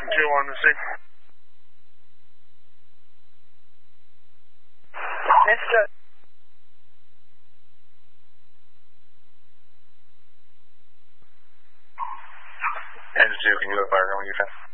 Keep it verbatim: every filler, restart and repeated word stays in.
Engine two on the scene. Mister Engine two, can you go fire on your fence?